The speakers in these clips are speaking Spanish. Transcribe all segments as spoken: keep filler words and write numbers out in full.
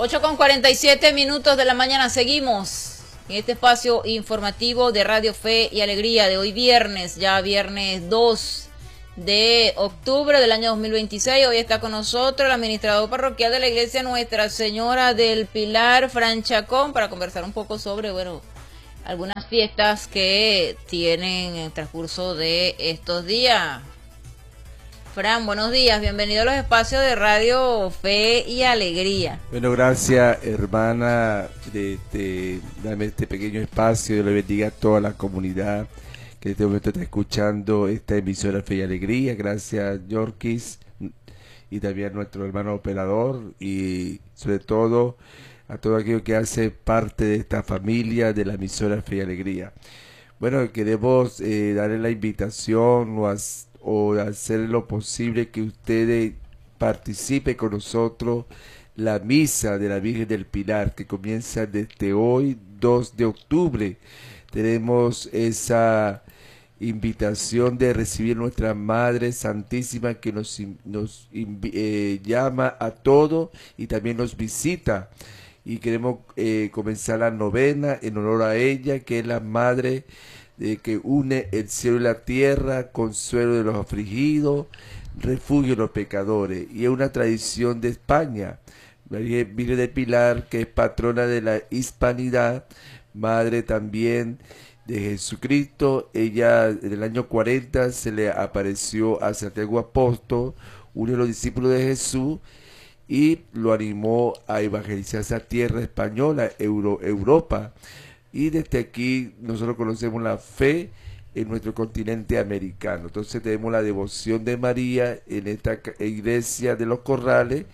ocho con cuarenta y siete minutos de la mañana, seguimos en este espacio informativo de Radio Fe y Alegría de hoy viernes, ya viernes dos de octubre del año dos mil veintiséis. Hoy está con nosotros el administrador parroquial de la iglesia Nuestra Señora del Pilar, Fran Chacón, para conversar un poco sobre, bueno, algunas fiestas que tienen en transcurso de estos días. Fran, buenos días, bienvenido a los espacios de Radio Fe y Alegría. Bueno, gracias, hermana, de, de darme este pequeño espacio. Dios le bendiga a toda la comunidad que en este momento está escuchando esta emisora Fe y Alegría. Gracias, Yorkis, y también a nuestro hermano operador, y sobre todo a todo aquello que hace parte de esta familia de la emisora Fe y Alegría. Bueno, queremos eh, darle la invitación o, as, o hacer lo posible que ustedes participen con nosotros la misa de la Virgen del Pilar, que comienza desde hoy, dos de octubre. Tenemos esa invitación de recibir nuestra Madre Santísima, que nos, nos eh, llama a todos y también nos visita. Y queremos eh, comenzar la novena en honor a ella, que es la Madre eh, que une el cielo y la tierra, consuelo de los afligidos, refugio de los pecadores. Y es una tradición de España. María Virgen del Pilar, que es patrona de la hispanidad, madre también de Jesucristo. Ella en el año cuarenta se le apareció a Santiago Apóstol, uno de los discípulos de Jesús, y lo animó a evangelizar esa tierra española, Euro, Europa. Y desde aquí nosotros conocemos la fe en nuestro continente americano. Entonces tenemos la devoción de María en esta iglesia de los Corrales,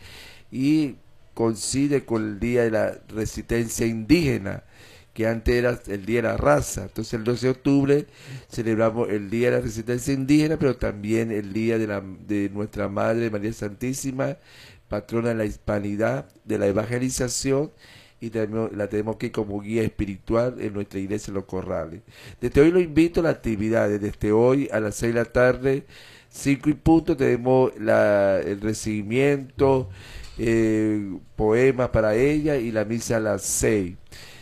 y coincide con el día de la resistencia indígena, que antes era el día de la raza. Entonces el doce de octubre celebramos el día de la resistencia indígena, pero también el día de, la, de nuestra Madre María Santísima, patrona de la hispanidad, de la evangelización, y tenemos, la tenemos aquí como guía espiritual en nuestra iglesia Los Corrales. Desde hoy lo invito a las actividades. Desde hoy a las seis de la tarde, cinco y punto, tenemos la, el recibimiento, eh, poemas para ella, y la misa a las seis.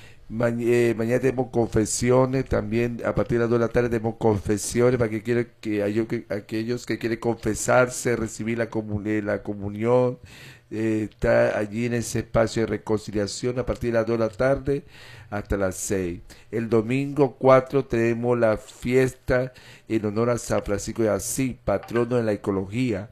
Ma eh, mañana tenemos confesiones, también a partir de las dos de la tarde tenemos confesiones para que quieren, que, que aquellos que quieren confesarse, recibir la, comun eh, la comunión, eh, está allí en ese espacio de reconciliación a partir de las dos de la tarde hasta las seis. El domingo cuatro tenemos la fiesta en honor a San Francisco de Asís, patrono de la ecología.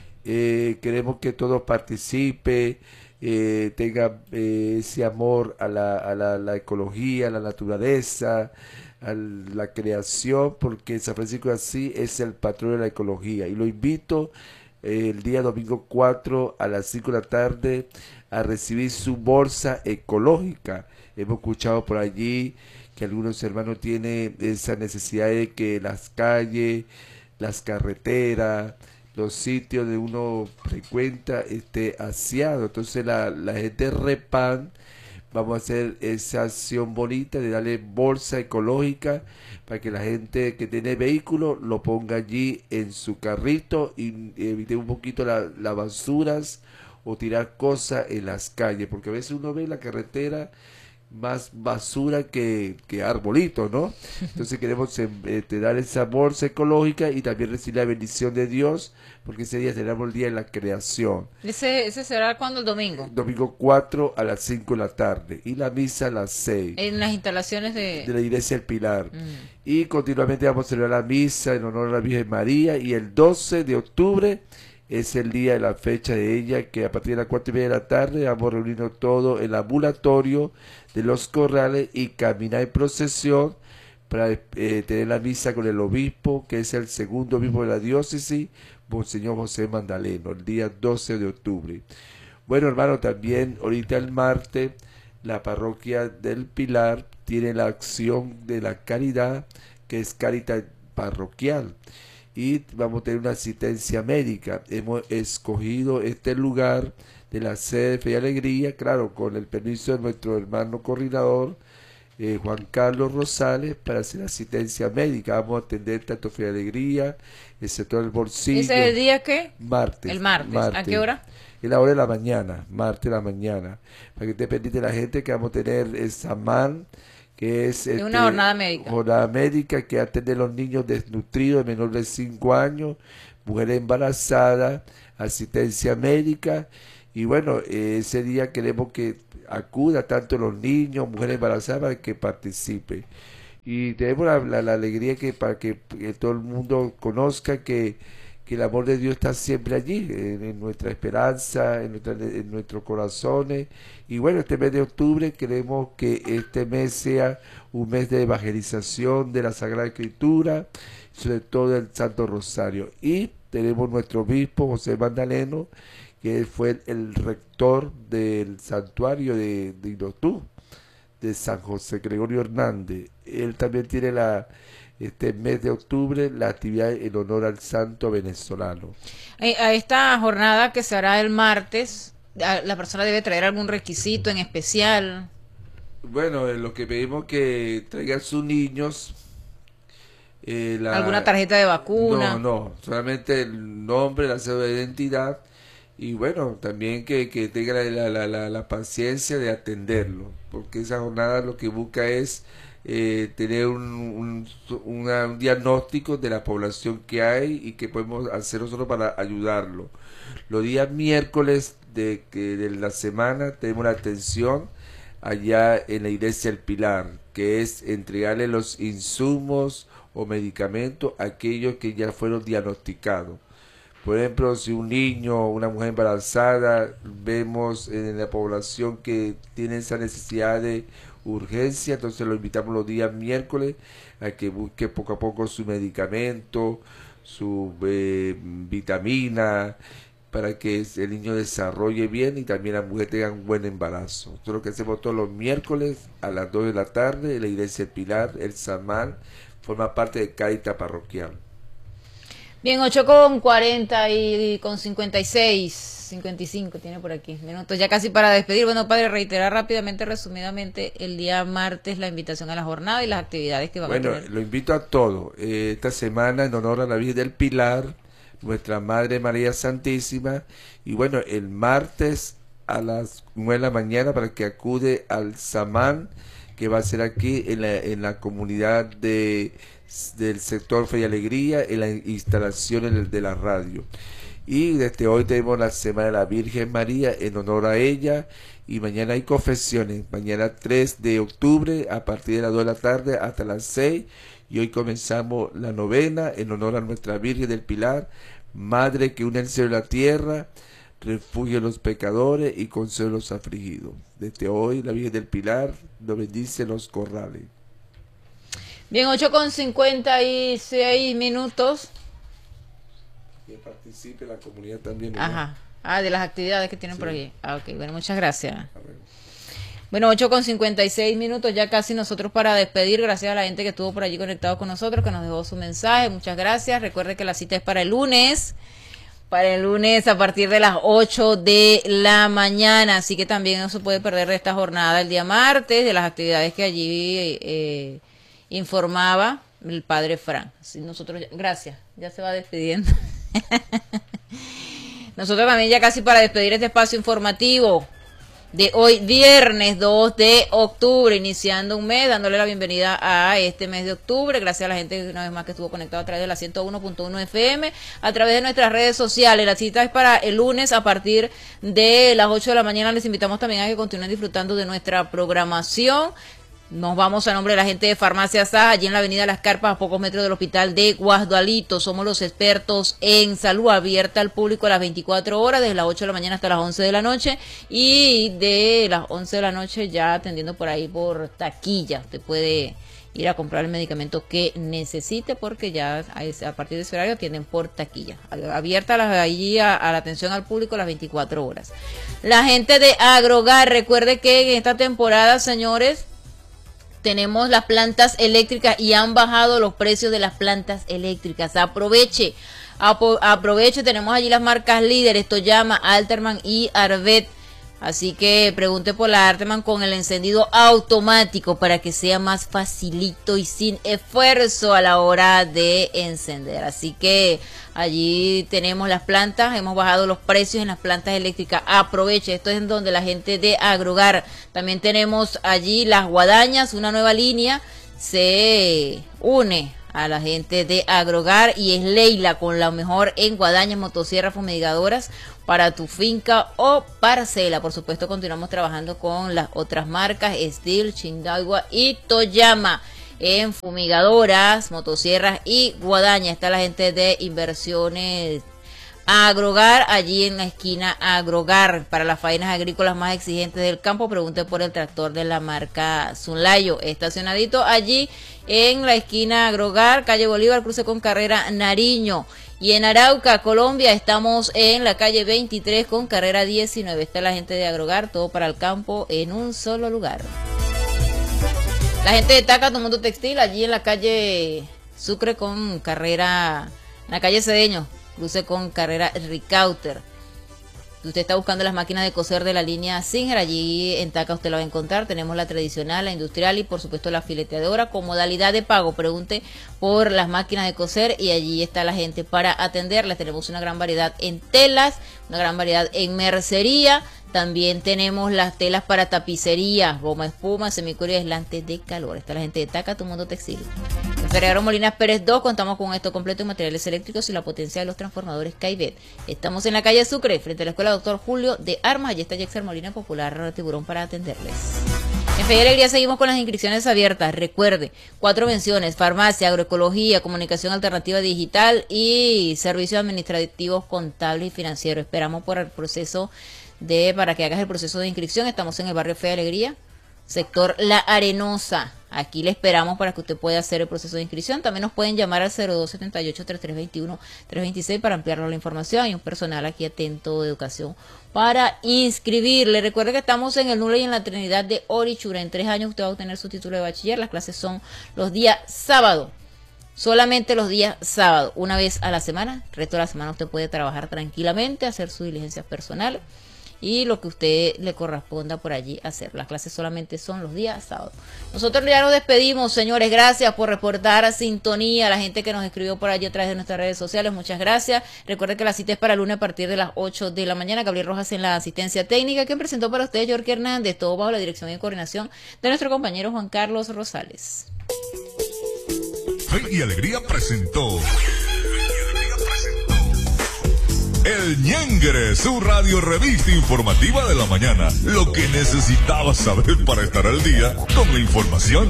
Eh, queremos que todos participen, eh, tengan eh, ese amor a la, a la, la ecología, a la naturaleza, a la creación, porque San Francisco de Asís es el patrón de la ecología. Y lo invito eh, el día domingo cuatro a las cinco de la tarde a recibir su bolsa ecológica. Hemos escuchado por allí que algunos hermanos tienen esa necesidad de que las calles, las carreteras, los sitios de uno frecuenta esté aseado. Entonces la, la gente de Repan vamos a hacer esa acción bonita de darle bolsa ecológica para que la gente que tiene vehículo lo ponga allí en su carrito y evite un poquito la, las basuras o tirar cosas en las calles, porque a veces uno ve en la carretera más basura que, que arbolitos, ¿no? Entonces queremos eh, dar esa bolsa ecológica y también recibir la bendición de Dios, porque ese día celebramos el día de la creación. ¿Ese, ese será cuándo? ¿El domingo? Domingo cuatro a las cinco de la tarde, y la misa a las seis. En las instalaciones de... de la iglesia del Pilar. Mm. Y continuamente vamos a celebrar la misa en honor a la Virgen María, y el doce de octubre es el día de la fecha de ella, que a partir de las cuatro y media de la tarde vamos a reunirnos todos en el ambulatorio de Los Corrales y caminar en procesión para eh, tener la misa con el obispo, que es el segundo obispo de la diócesis, Monseñor José Mandaleno, el día doce de octubre. Bueno, hermano, también ahorita el martes la parroquia del Pilar tiene la acción de la caridad, que es Caritas Parroquial, y vamos a tener una asistencia médica. Hemos escogido este lugar de la sede de Fe y Alegría, claro, con el permiso de nuestro hermano coordinador, eh, Juan Carlos Rosales, para hacer asistencia médica. Vamos a atender tanto Fe y Alegría, el sector del bolsillo. ¿Ese es el día qué? Martes. El martes. martes. ¿A qué hora? es la hora de la mañana, martes de la mañana, para que esté pendiente la gente que vamos a tener el Samán, que es, es este, una jornada médica. Jornada médica que atende a los niños desnutridos de menor de cinco años, mujeres embarazadas, asistencia médica. Y bueno, eh, ese día queremos que acuda tanto los niños, mujeres embarazadas, para que participe. Y tenemos la, la, la alegría que para que, que todo el mundo conozca que, que el amor de Dios está siempre allí, en, en nuestra esperanza, en, nuestra, en nuestros corazones. Y bueno, este mes de octubre queremos que este mes sea un mes de evangelización de la Sagrada Escritura, sobre todo del Santo Rosario. Y tenemos nuestro obispo José Magdaleno, que fue el, el rector del santuario de, de Inotú, de San José Gregorio Hernández. Él también tiene la este mes de octubre la actividad en honor al santo venezolano. Eh, a esta jornada que se hará el martes, la persona debe traer algún requisito en especial. Bueno, eh, lo que pedimos que traigan sus niños. Eh, la, ¿Alguna tarjeta de vacuna? No, no, solamente el nombre, la cédula de identidad. Y bueno, también que, que tenga la, la, la, la paciencia de atenderlo, porque esa jornada lo que busca es eh, tener un, un, una, un diagnóstico de la población que hay y que podemos hacer nosotros para ayudarlo. Los días miércoles de, que, de la semana tenemos la atención allá en la iglesia El Pilar, que es entregarle los insumos o medicamentos a aquellos que ya fueron diagnosticados. Por ejemplo, si un niño o una mujer embarazada, vemos en la población que tiene esa necesidad de urgencia, entonces lo invitamos los días miércoles a que busque poco a poco su medicamento, su eh, vitamina, para que el niño desarrolle bien y también la mujer tenga un buen embarazo. Esto es lo que hacemos todos los miércoles a las dos de la tarde en la iglesia del Pilar. El Samán forma parte de Cáritas Parroquial. Bien, ocho con cuarenta y con cincuenta y seis, cincuenta y cinco tiene por aquí minutos, ya casi para despedir. Bueno, padre, reiterar rápidamente, resumidamente, el día martes la invitación a la jornada y las actividades que van bueno, a tener. Bueno, lo invito a todos. Eh, esta semana, en honor a la Virgen del Pilar, nuestra Madre María Santísima, y bueno, el martes a las nueve de la mañana para que acude al Samán, que va a ser aquí en la, en la comunidad de del sector Fe y Alegría, en las instalaciones de la radio. Y desde hoy tenemos la Semana de la Virgen María en honor a ella, y mañana hay confesiones, mañana tres de octubre a partir de las dos de la tarde hasta las seis, y hoy comenzamos la novena en honor a nuestra Virgen del Pilar, Madre que une el cielo y la tierra, refugio de los pecadores y consuelo a los afligidos. Desde hoy la Virgen del Pilar nos bendice los corrales. Bien, ocho con cincuenta y seis minutos. Que participe la comunidad también. ¿No? Ajá. Ah, de las actividades que tienen sí. por aquí. Ah, ok. Bueno, muchas gracias. Bueno, Bueno, ocho con cincuenta y seis minutos, ya casi nosotros para despedir. Gracias a la gente que estuvo por allí conectado con nosotros, que nos dejó su mensaje. Muchas gracias. Recuerde que la cita es para el lunes. Para el lunes a partir de las ocho de la mañana. Así que también no se puede perder de esta jornada el día martes, de las actividades que allí eh, informaba el padre Fran. Así nosotros, gracias, ya se va despidiendo. Nosotros también ya casi para despedir este espacio informativo de hoy, viernes dos de octubre, iniciando un mes, dándole la bienvenida a este mes de octubre. Gracias a la gente una vez más que estuvo conectado a través de la ciento uno punto uno F M, a través de nuestras redes sociales. La cita es para el lunes a partir de las ocho de la mañana. Les invitamos también a que continúen disfrutando de nuestra programación. Nos vamos a nombre de la gente de Farmacia Saja, allí en la avenida Las Carpas, a pocos metros del hospital de Guasdualito. Somos los expertos en salud, abierta al público a las veinticuatro horas, desde las ocho de la mañana hasta las once de la noche, y de las once de la noche ya atendiendo por ahí por taquilla. Usted puede ir a comprar el medicamento que necesite, porque ya a partir de ese horario atienden por taquilla. Abierta allí a, a la atención al público a las veinticuatro horas. La gente de Agrogar, recuerde que en esta temporada, señores, tenemos las plantas eléctricas y han bajado los precios de las plantas eléctricas. Aproveche, apo, aproveche, tenemos allí las marcas líderes, Toyama, Alterman y Arvet. Así que pregunte por la Arteman con el encendido automático para que sea más facilito y sin esfuerzo a la hora de encender. Así que allí tenemos las plantas, hemos bajado los precios en las plantas eléctricas. Aproveche, esto es en donde la gente de Agrogar. También tenemos allí las guadañas, una nueva línea se une a la gente de Agrogar y es Leila con la mejor en guadañas, motosierras, fumigadoras para tu finca o parcela. Por supuesto, continuamos trabajando con las otras marcas Steel, Chindagua y Toyama en fumigadoras, motosierras y guadañas. Está la gente de Inversiones Agrogar, allí en la esquina Agrogar, para las faenas agrícolas más exigentes del campo. Pregunte por el tractor de la marca Sunlayo, estacionadito allí en la esquina Agrogar, calle Bolívar, cruce con carrera Nariño. Y en Arauca, Colombia, estamos en la calle veintitrés con carrera diecinueve. Está la gente de Agrogar, todo para el campo en un solo lugar. La gente de Taca, tu mundo textil, allí en la calle Sucre con carrera, en la calle Cedeño, cruce con carrera Ricauter. Si usted está buscando las máquinas de coser de la línea Singer, allí en Taca usted la va a encontrar. Tenemos la tradicional, la industrial y por supuesto la fileteadora con modalidad de pago. Pregunte por las máquinas de coser y allí está la gente para atenderlas. Tenemos una gran variedad en telas, una gran variedad en mercería. También tenemos las telas para tapicería, goma espuma, semicuero y aislante de calor. Está la gente de Taca, tu mundo textil. En Ferreiro Molinas Pérez dos contamos con esto completo en materiales eléctricos y la potencia de los transformadores Caibet. Estamos en la calle Sucre, frente a la escuela Doctor Julio de Armas. Allí está Jackson Molina, Popular Tiburón, para atenderles. En Fe y Alegría seguimos con las inscripciones abiertas. Recuerde, cuatro menciones: farmacia, agroecología, comunicación alternativa digital y servicios administrativos, contables y financieros. Esperamos por el proceso de para que hagas el proceso de inscripción. Estamos en el barrio Fe y Alegría, sector La Arenosa. Aquí le esperamos para que usted pueda hacer el proceso de inscripción. También nos pueden llamar al cero dos setenta y ocho, treinta y tres veintiuno, trescientos veintiséis para ampliar la información. Hay un personal aquí atento de educación para inscribirle. Recuerde que estamos en el Nula y en la Trinidad de Orichura. En tres años usted va a obtener su título de bachiller. Las clases son los días sábado. Solamente los días sábado, una vez a la semana. El resto de la semana usted puede trabajar tranquilamente, hacer sus diligencias personales y lo que usted le corresponda por allí hacer. Las clases solamente son los días sábados. Nosotros ya nos despedimos, señores. Gracias por reportar a sintonía, a la gente que nos escribió por allí a través de nuestras redes sociales. Muchas gracias. Recuerden que la cita es para el lunes a partir de las ocho de la mañana. Gabriel Rojas en la asistencia técnica. Quien presentó para ustedes, York Hernández. Todo bajo la dirección y coordinación de nuestro compañero Juan Carlos Rosales. Fe y Alegría presentó El Ñengre, su radio revista informativa de la mañana. Lo que necesitabas saber para estar al día con la información.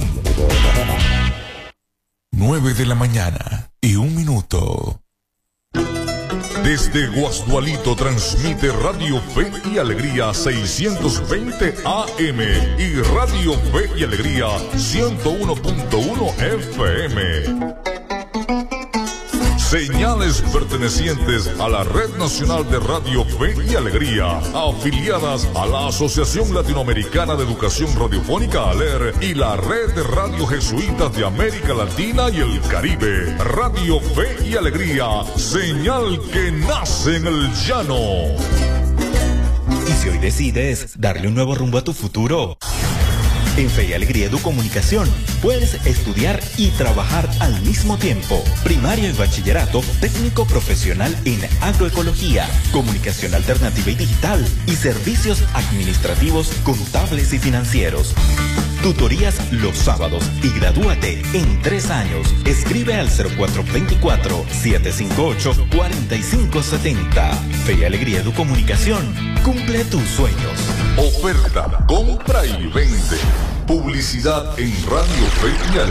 nueve de la mañana y un minuto. Desde Guasdualito transmite Radio Fe y Alegría seiscientos veinte A M y Radio Fe y Alegría ciento uno punto uno F M. Señales pertenecientes a la Red Nacional de Radio Fe y Alegría, afiliadas a la Asociación Latinoamericana de Educación Radiofónica ALER y la Red de Radio Jesuitas de América Latina y el Caribe. Radio Fe y Alegría, señal que nace en el llano. Y si hoy decides darle un nuevo rumbo a tu futuro, en Fe y Alegría Educomunicación puedes estudiar y trabajar al mismo tiempo. Primaria y bachillerato, técnico profesional en agroecología, comunicación alternativa y digital y servicios administrativos, contables y financieros. Tutorías los sábados y gradúate en tres años. Escribe al cero cuatro dos cuatro, siete cinco ocho, cuatro cinco siete cero. Fe y Alegría Educomunicación. Cumple tus sueños. Oferta, compra y vende. Publicidad en Radio Fe y Alegría.